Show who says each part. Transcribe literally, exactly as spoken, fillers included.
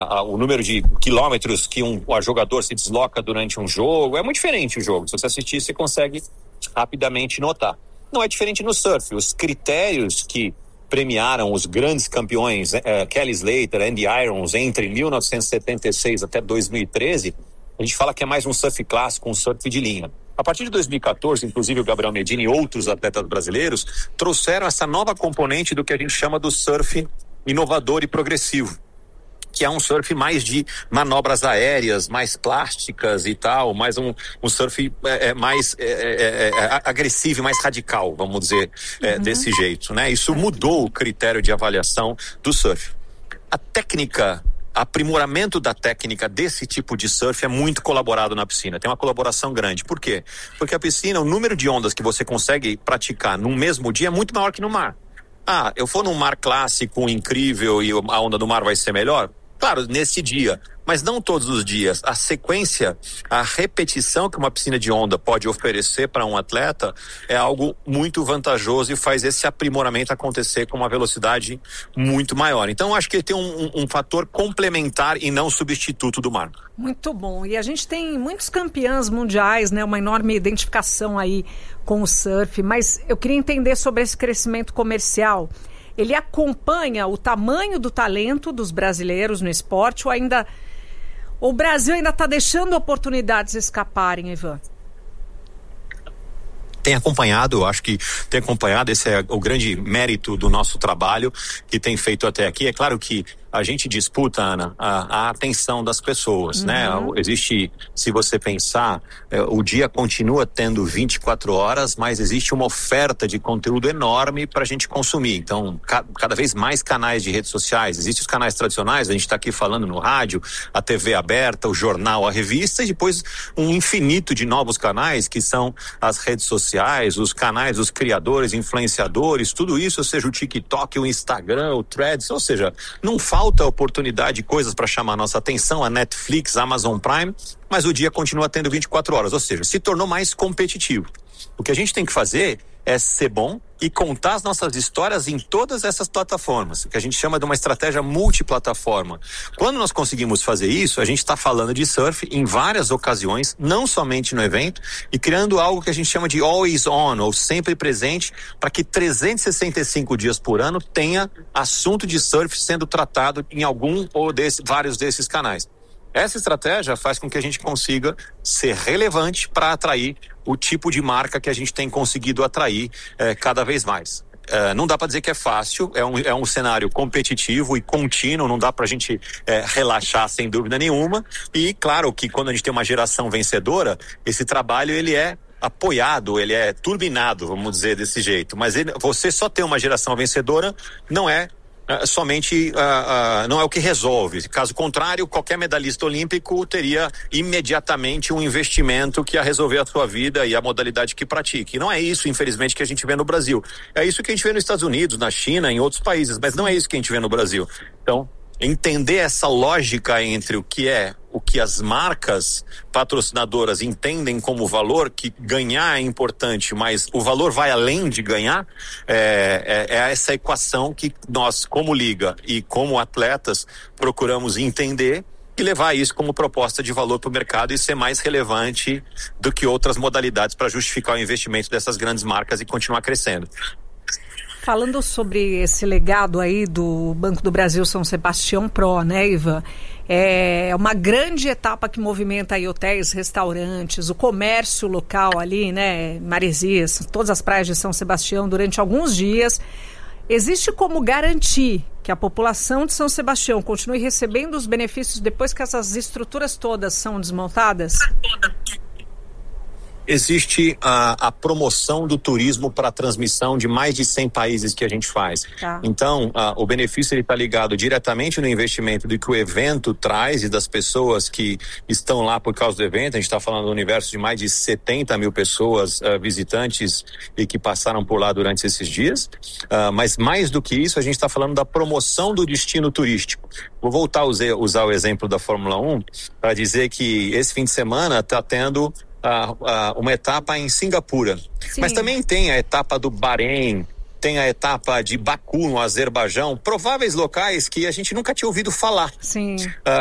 Speaker 1: a, o número de quilômetros que um, um jogador se desloca durante um jogo. É muito diferente o jogo. Se você assistir, você consegue rapidamente notar. Não é diferente no surf. Os critérios que premiaram os grandes campeões, eh, Kelly Slater, Andy Irons, entre mil novecentos e setenta e seis até dois mil e treze, a gente fala que é mais um surf clássico, um surf de linha. A partir de dois mil e quatorze, inclusive o Gabriel Medina e outros atletas brasileiros trouxeram essa nova componente do que a gente chama do surf inovador e progressivo, que é um surf mais de manobras aéreas, mais plásticas e tal, mais um, um surf é, é, mais é, é, é, agressivo, mais radical, vamos dizer, é, uhum. desse jeito, né? Isso mudou o critério de avaliação do surf. A técnica, aprimoramento da técnica desse tipo de surf é muito colaborado na piscina, tem uma colaboração grande. Por quê? Porque a piscina, o número de ondas que você consegue praticar num mesmo dia é muito maior que no mar. Ah, eu for num mar clássico, incrível, e a onda do mar vai ser melhor? Claro, nesse dia, mas não todos os dias. A sequência, a repetição que uma piscina de onda pode oferecer para um atleta é algo muito vantajoso e faz esse aprimoramento acontecer com uma velocidade muito maior. Então, acho que ele tem um, um, um fator complementar e não substituto do mar.
Speaker 2: Muito bom. E a gente tem muitos campeões mundiais, né? Uma enorme identificação aí com o surf, mas eu queria entender sobre esse crescimento comercial. Ele acompanha o tamanho do talento dos brasileiros no esporte ou ainda o Brasil ainda está deixando oportunidades escaparem, Ivan?
Speaker 1: Tem acompanhado, eu acho que tem acompanhado, esse é o grande mérito do nosso trabalho que tem feito até aqui. É claro que a gente disputa, Ana, a, a atenção das pessoas, uhum. né? Existe, se você pensar, é, o dia continua tendo vinte e quatro horas, mas existe uma oferta de conteúdo enorme para a gente consumir. Então, ca, cada vez mais canais de redes sociais. Existem os canais tradicionais, a gente está aqui falando no rádio, a T V aberta, o jornal, a revista, e depois um infinito de novos canais que são as redes sociais, os canais dos criadores, influenciadores, tudo isso, ou seja, o TikTok, o Instagram, o Threads, ou seja, não falta Falta oportunidade, coisas para chamar a nossa atenção, a Netflix, a Amazon Prime, mas o dia continua tendo vinte e quatro horas, ou seja, se tornou mais competitivo. O que a gente tem que fazer é ser bom e contar as nossas histórias em todas essas plataformas, que a gente chama de uma estratégia multiplataforma. Quando nós conseguimos fazer isso, a gente está falando de surf em várias ocasiões, não somente no evento, e criando algo que a gente chama de always on, ou sempre presente, para que trezentos e sessenta e cinco dias por ano tenha assunto de surf sendo tratado em algum ou desse, vários desses canais. Essa estratégia faz com que a gente consiga ser relevante para atrair o tipo de marca que a gente tem conseguido atrair eh, cada vez mais. Eh, não dá para dizer que é fácil, é um, é um cenário competitivo e contínuo, não dá para a gente eh, relaxar sem dúvida nenhuma. E claro que quando a gente tem uma geração vencedora, esse trabalho ele é apoiado, ele é turbinado, vamos dizer desse jeito. Mas ele, você só ter uma geração vencedora não é Uh, somente uh, uh, não é o que resolve. Caso contrário, qualquer medalhista olímpico teria imediatamente um investimento que ia resolver a sua vida e a modalidade que pratique. E não é isso, infelizmente, que a gente vê no Brasil. É isso que a gente vê nos Estados Unidos, na China, em outros países, mas não é isso que a gente vê no Brasil. Então, entender essa lógica entre o que é o que as marcas patrocinadoras entendem como valor, que ganhar é importante, mas o valor vai além de ganhar, é, é, é essa equação que nós, como liga e como atletas, procuramos entender e levar isso como proposta de valor para o mercado e ser mais relevante do que outras modalidades para justificar o investimento dessas grandes marcas e continuar crescendo.
Speaker 2: Falando sobre esse legado aí do Banco do Brasil São Sebastião Pro, né, Ivan? É uma grande etapa que movimenta aí hotéis, restaurantes, o comércio local ali, né, Maresias, todas as praias de São Sebastião durante alguns dias. Existe como garantir que a população de São Sebastião continue recebendo os benefícios depois que essas estruturas todas são desmontadas?
Speaker 1: Existe a, a promoção do turismo para a transmissão de mais de cem países que a gente faz. Tá. Então, a, o benefício está ligado diretamente no investimento do que o evento traz e das pessoas que estão lá por causa do evento. A gente está falando do universo de mais de setenta mil pessoas uh, visitantes e que passaram por lá durante esses dias. Uh, mas mais do que isso, a gente está falando da promoção do destino turístico. Vou voltar a usar, usar o exemplo da Fórmula um para dizer que esse fim de semana está tendo Uh, uh, uma etapa em Singapura. Sim. Mas também tem a etapa do Bahrein, tem a etapa de Baku, no Azerbaijão, prováveis locais que a gente nunca tinha ouvido falar.
Speaker 2: Sim.
Speaker 1: Uh,